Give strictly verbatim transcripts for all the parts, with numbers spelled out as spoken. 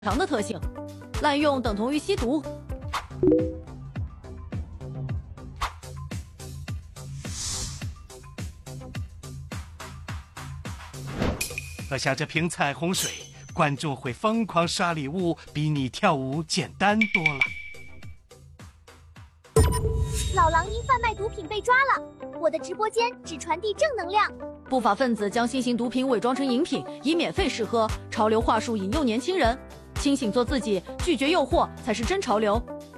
常的特性，滥用等同于吸毒。 喝下这瓶彩虹水，观众会疯狂刷礼物，比你跳舞简单多了。 老狼因贩卖毒品被抓了，我的直播间只传递正能量。 不法分子将新型毒品伪装成饮品，以免费试喝，潮流话术引诱年轻人。清醒做自己，拒绝诱惑才是真潮流。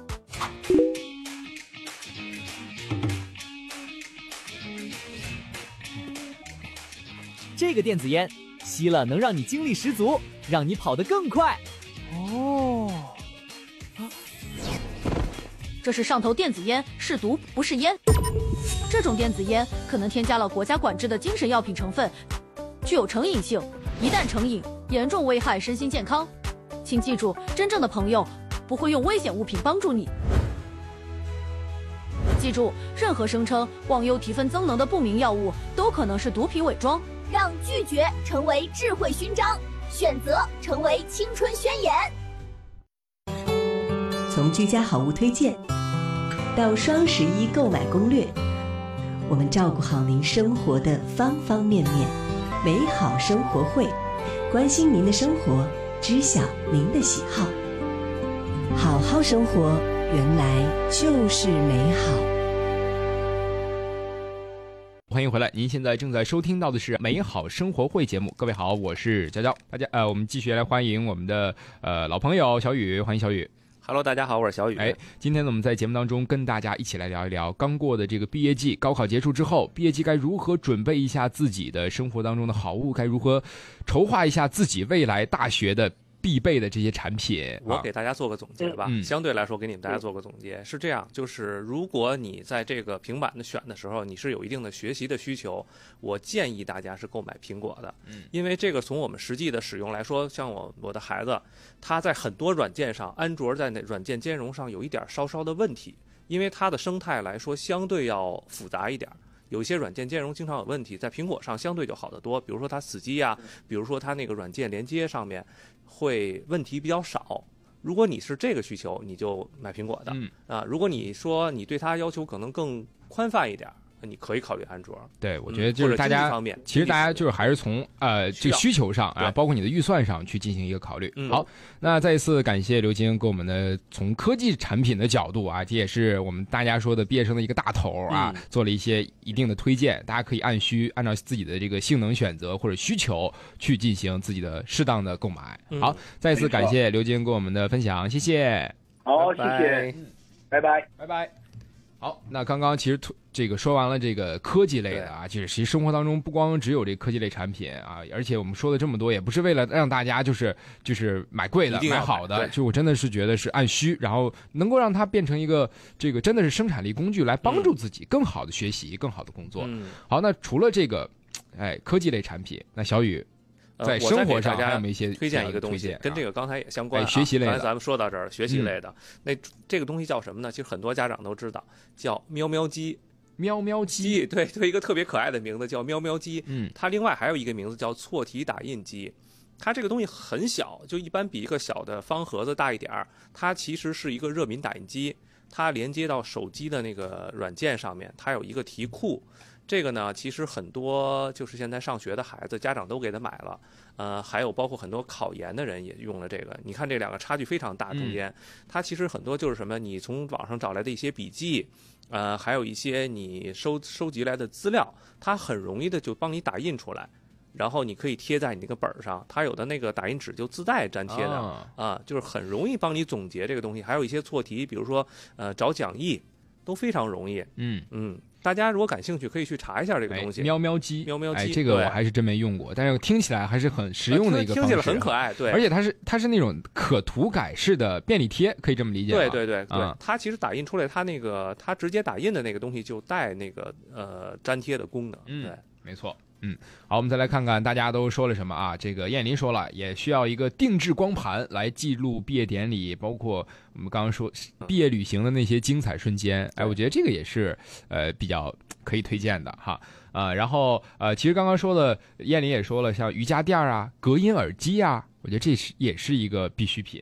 这个电子烟吸了能让你精力十足，让你跑得更快。 哦， 这是上头电子烟，是毒不是烟。这种电子烟可能添加了国家管制的精神药品成分，具有成瘾性，一旦成瘾，严重危害身心健康。请记住，真正的朋友不会用危险物品帮助你。记住，任何声称忘忧提分增能的不明药物都可能是毒品伪装。 让拒绝成为智慧勋章，选择成为青春宣言。 从居家好物推荐到双十一购买攻略，我们照顾好您生活的方方面面。美好生活会，关心您的生活，知晓您的喜好。好好生活，原来就是美好。 欢迎回来，您现在正在收听到的是美好生活会节目。各位好，我是娇娇。大家呃，我们继续来欢迎我们的呃老朋友小雨，欢迎小雨。 Hello， 大家好，我是小雨。 哎，今天呢，我们在节目当中跟大家一起来聊一聊刚过的这个毕业季，高考结束之后，毕业季该如何准备一下自己的生活当中的好物，该如何筹划一下自己未来大学的必备的这些产品。 我给大家做个总结吧、 嗯、 相对来说给你们大家做个总结是这样，就是如果你在这个平板的选的时候你是有一定的学习的需求，我建议大家是购买苹果的、嗯、因为这个从我们实际的使用来说，像我我的孩子他在很多软件上，安卓在那软件兼容上有一点稍稍的问题，因为它的生态来说相对要复杂一点，有一些软件兼容经常有问题，在苹果上相对就好得多，比如说它死机啊，比如说它那个软件连接上面会问题比较少。如果你是这个需求，你就买苹果的、嗯、啊。如果你说你对它要求可能更宽泛一点，你可以考虑安卓。 对，我觉得就是大家、嗯、其实大家就是还是从呃这个需求上啊，包括你的预算上去进行一个考虑、嗯、好，那再一次感谢刘晶给我们的从科技产品的角度啊，这也是我们大家说的毕业生的一个大头啊、嗯、做了一些一定的推荐，大家可以按需按照自己的这个性能选择或者需求去进行自己的适当的购买、嗯、好，再一次感谢刘晶给我们的分享，谢谢。 好，谢谢，拜拜拜拜。好，那刚刚其实这个说完了这个科技类的啊，就是其实生活当中不光只有这科技类产品啊，而且我们说的这么多也不是为了让大家就是就是买贵的买好的，就我真的是觉得是按需，然后能够让它变成一个这个真的是生产力工具，来帮助自己更好的学习、嗯、更好的工作、嗯、好，那除了这个哎科技类产品，那小雨在生活上还有没有一些推荐一个东西，跟这个刚才也相关、啊哎、学习类的。 刚才咱们说到这儿，学习类的、嗯、那这个东西叫什么呢？其实很多家长都知道，叫喵喵机。 喵喵机， 对对，一个特别可爱的名字叫喵喵机。嗯，它另外还有一个名字叫错题打印机。它这个东西很小，就一般比一个小的方盒子大一点儿。它其实是一个热敏打印机，它连接到手机的那个软件上面，它有一个题库。这个呢，其实很多就是现在上学的孩子，家长都给他买了，呃，还有包括很多考研的人也用了这个。你看这两个差距非常大，中间、嗯、它其实很多就是什么，你从网上找来的一些笔记，呃，还有一些你收收集来的资料，它很容易的就帮你打印出来，然后你可以贴在你那个本上，它有的那个打印纸就自带粘贴的啊、呃，就是很容易帮你总结这个东西。还有一些错题，比如说呃找讲义，都非常容易。嗯嗯。大家如果感兴趣，可以去查一下这个东西。 哎、喵喵机， 喵喵机、 哎，这个我还是真没用过，但是听起来还是很实用的一个方式、啊， 听起来很可爱，对。 而且它是它是那种可涂改式的便利贴，可以这么理解吗？ 对对对对、 嗯， 它其实打印出来，它那个它直接打印的那个东西就带那个呃粘贴的功能。 嗯， 对， 没错。嗯，好，我们再来看看大家都说了什么啊？这个燕林说了，也需要一个定制光盘来记录毕业典礼，包括我们刚刚说毕业旅行的那些精彩瞬间。哎，我觉得这个也是呃比较可以推荐的哈。 啊、呃。然后呃，其实刚刚说了，燕玲也说了，像瑜伽垫啊、隔音耳机啊，我觉得这是也是一个必需品。